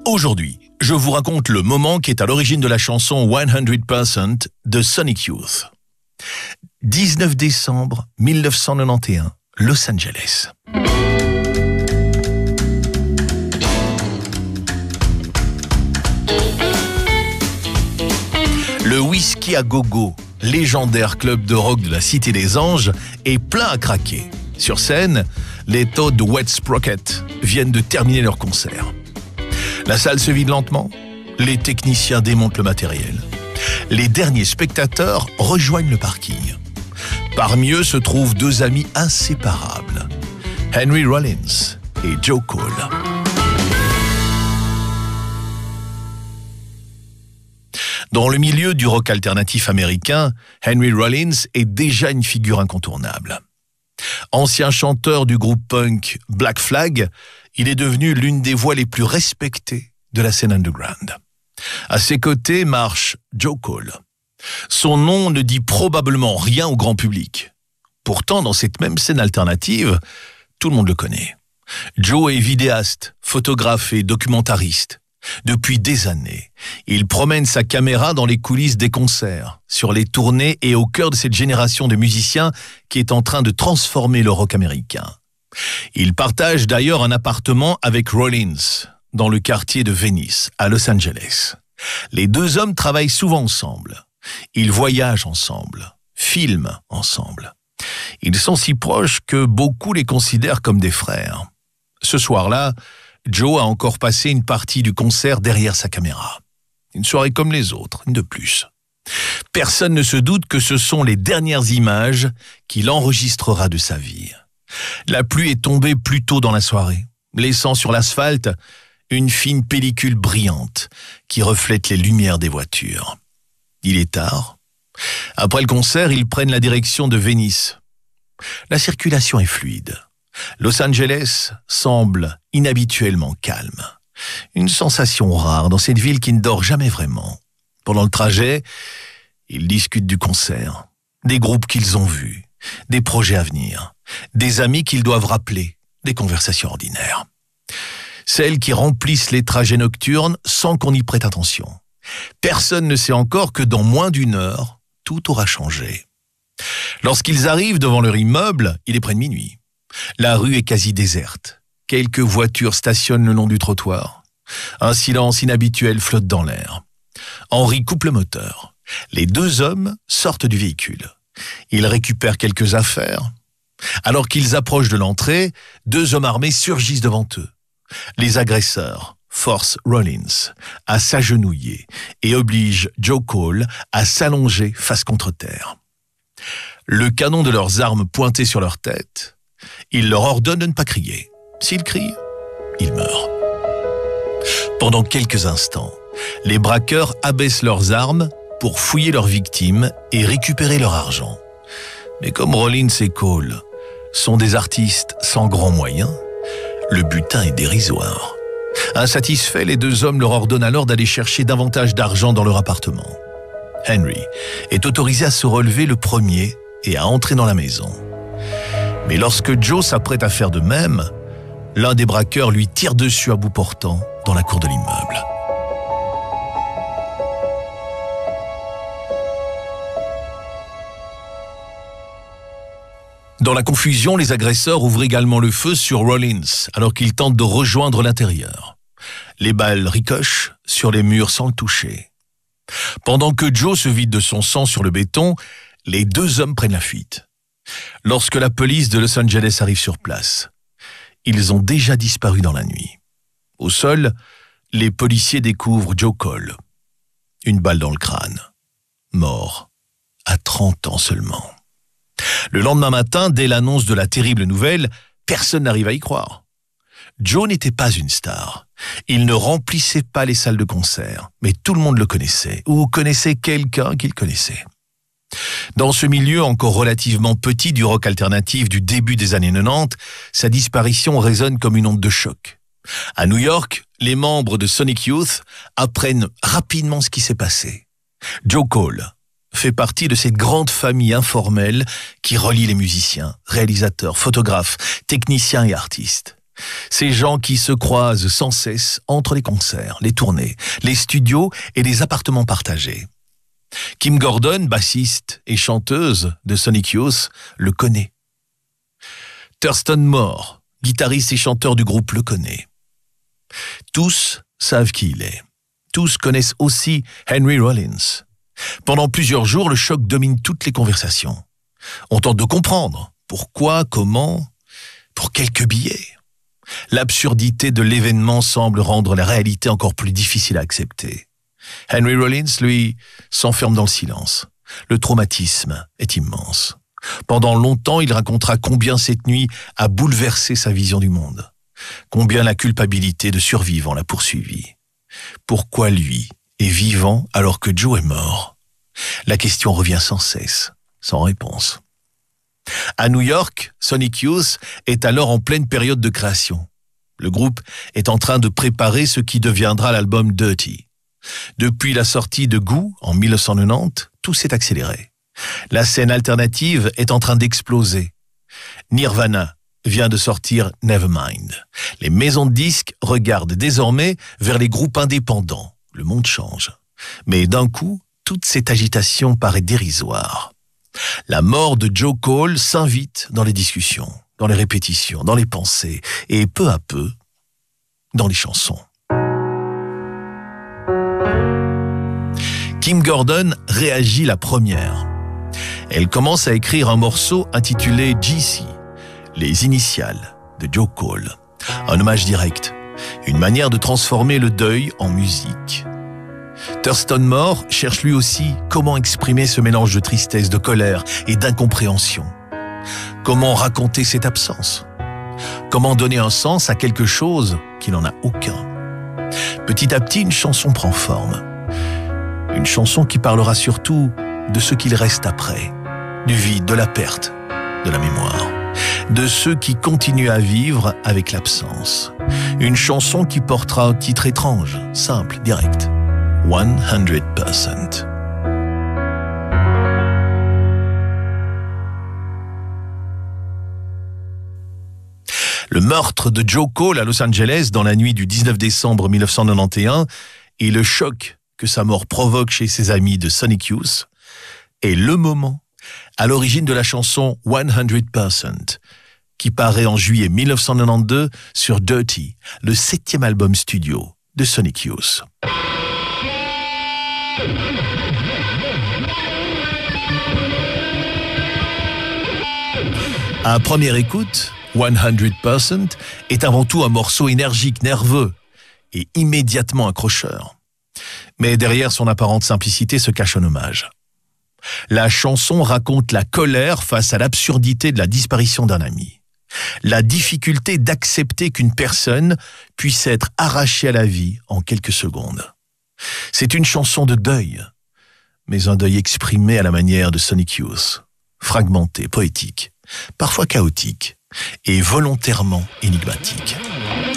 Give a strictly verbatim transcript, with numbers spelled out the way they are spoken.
Aujourd'hui, je vous raconte le moment qui est à l'origine de la chanson cent pour cent de Sonic Youth. dix-neuf décembre mille neuf cent quatre-vingt-onze, Los Angeles. Le Whisky à Gogo, légendaire club de rock de la Cité des Anges, est plein à craquer. Sur scène, les Todd Wet Sprocket viennent de terminer leur concert. La salle se vide lentement, les techniciens démontent le matériel. Les derniers spectateurs rejoignent le parking. Parmi eux se trouvent deux amis inséparables, Henry Rollins et Joe Cole. Dans le milieu du rock alternatif américain, Henry Rollins est déjà une figure incontournable. Ancien chanteur du groupe punk Black Flag, il est devenu l'une des voix les plus respectées de la scène underground. À ses côtés marche Joe Cole. Son nom ne dit probablement rien au grand public. Pourtant, dans cette même scène alternative, tout le monde le connaît. Joe est vidéaste, photographe et documentariste. Depuis des années, il promène sa caméra dans les coulisses des concerts, sur les tournées et au cœur de cette génération de musiciens qui est en train de transformer le rock américain. Il partage d'ailleurs un appartement avec Rollins, dans le quartier de Venice, à Los Angeles. Les deux hommes travaillent souvent ensemble. Ils voyagent ensemble, filment ensemble. Ils sont si proches que beaucoup les considèrent comme des frères. Ce soir-là, Joe a encore passé une partie du concert derrière sa caméra. Une soirée comme les autres, une de plus. Personne ne se doute que ce sont les dernières images qu'il enregistrera de sa vie. La pluie est tombée plus tôt dans la soirée, laissant sur l'asphalte une fine pellicule brillante qui reflète les lumières des voitures. Il est tard. Après le concert, ils prennent la direction de Venise. La circulation est fluide. Los Angeles semble inhabituellement calme. Une sensation rare dans cette ville qui ne dort jamais vraiment. Pendant le trajet, ils discutent du concert, des groupes qu'ils ont vus, des projets à venir, des amis qu'ils doivent rappeler, des conversations ordinaires. Celles qui remplissent les trajets nocturnes sans qu'on y prête attention. Personne ne sait encore que dans moins d'une heure, tout aura changé. Lorsqu'ils arrivent devant leur immeuble, il est près de minuit. La rue est quasi déserte. Quelques voitures stationnent le long du trottoir. Un silence inhabituel flotte dans l'air. Henry coupe le moteur. Les deux hommes sortent du véhicule. Ils récupèrent quelques affaires. Alors qu'ils approchent de l'entrée, deux hommes armés surgissent devant eux. Les agresseurs forcent Rollins à s'agenouiller et obligent Joe Cole à s'allonger face contre terre. Le canon de leurs armes pointé sur leur tête, ils leur ordonnent de ne pas crier. S'ils crient, ils meurent. Pendant quelques instants, les braqueurs abaissent leurs armes pour fouiller leurs victimes et récupérer leur argent. Mais comme Rollins et Cole sont des artistes sans grands moyens, le butin est dérisoire. Insatisfaits, les deux hommes leur ordonnent alors d'aller chercher davantage d'argent dans leur appartement. Henry est autorisé à se relever le premier et à entrer dans la maison. Mais lorsque Joe s'apprête à faire de même, l'un des braqueurs lui tire dessus à bout portant dans la cour de l'immeuble. Dans la confusion, les agresseurs ouvrent également le feu sur Rollins alors qu'il tente de rejoindre l'intérieur. Les balles ricochent sur les murs sans le toucher. Pendant que Joe se vide de son sang sur le béton, les deux hommes prennent la fuite. Lorsque la police de Los Angeles arrive sur place, ils ont déjà disparu dans la nuit. Au sol, les policiers découvrent Joe Cole. Une balle dans le crâne. Mort à trente ans seulement. Le lendemain matin, dès l'annonce de la terrible nouvelle, personne n'arrive à y croire. Joe n'était pas une star. Il ne remplissait pas les salles de concert, mais tout le monde le connaissait, ou connaissait quelqu'un qu'il connaissait. Dans ce milieu encore relativement petit du rock alternatif du début des années quatre-vingt-dix, sa disparition résonne comme une onde de choc. À New York, les membres de Sonic Youth apprennent rapidement ce qui s'est passé. Joe Cole fait partie de cette grande famille informelle qui relie les musiciens, réalisateurs, photographes, techniciens et artistes. Ces gens qui se croisent sans cesse entre les concerts, les tournées, les studios et les appartements partagés. Kim Gordon, bassiste et chanteuse de Sonic Youth, le connaît. Thurston Moore, guitariste et chanteur du groupe, le connaît. Tous savent qui il est. Tous connaissent aussi Henry Rollins. Pendant plusieurs jours, le choc domine toutes les conversations. On tente de comprendre pourquoi, comment, pour quelques billets. L'absurdité de l'événement semble rendre la réalité encore plus difficile à accepter. Henry Rollins, lui, s'enferme dans le silence. Le traumatisme est immense. Pendant longtemps, il racontera combien cette nuit a bouleversé sa vision du monde. Combien la culpabilité de survivant l'a poursuivi. Pourquoi lui est vivant alors que Joe est mort? La question revient sans cesse, sans réponse. À New York, Sonic Youth est alors en pleine période de création. Le groupe est en train de préparer ce qui deviendra l'album Dirty. Depuis la sortie de Goo en mille neuf cent quatre-vingt-dix, tout s'est accéléré. La scène alternative est en train d'exploser. Nirvana vient de sortir Nevermind. Les maisons de disques regardent désormais vers les groupes indépendants. Le monde change. Mais d'un coup, toute cette agitation paraît dérisoire. La mort de Joe Cole s'invite dans les discussions, dans les répétitions, dans les pensées et peu à peu, dans les chansons. Kim Gordon réagit la première. Elle commence à écrire un morceau intitulé G C, les initiales de Joe Cole. Un hommage direct, une manière de transformer le deuil en musique. Thurston Moore cherche lui aussi comment exprimer ce mélange de tristesse, de colère et d'incompréhension. Comment raconter cette absence? Comment donner un sens à quelque chose qui n'en a aucun? Petit à petit, une chanson prend forme. Une chanson qui parlera surtout de ce qu'il reste après, du vide, de la perte, de la mémoire, de ceux qui continuent à vivre avec l'absence. Une chanson qui portera un titre étrange, simple, direct. one hundred percent. Le meurtre de Joe Cole à Los Angeles dans la nuit du dix-neuf décembre mille neuf cent quatre-vingt-onze et le choc que sa mort provoque chez ses amis de Sonic Youth est le moment à l'origine de la chanson one hundred percent qui paraît en juillet mille neuf cent quatre-vingt-douze sur Dirty, le septième album studio de Sonic Youth. À première écoute, one hundred percent est avant tout un morceau énergique, nerveux et immédiatement accrocheur. Mais derrière son apparente simplicité se cache un hommage. La chanson raconte la colère face à l'absurdité de la disparition d'un ami. La difficulté d'accepter qu'une personne puisse être arrachée à la vie en quelques secondes. C'est une chanson de deuil, mais un deuil exprimé à la manière de Sonic Youth, fragmenté, poétique, parfois chaotique et volontairement énigmatique.